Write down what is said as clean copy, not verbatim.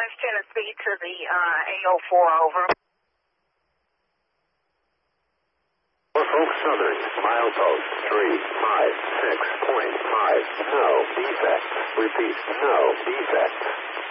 West Tennessee to the AO4 over. Norfolk Southern, milepost 356.5, no defect. Repeat, no defect.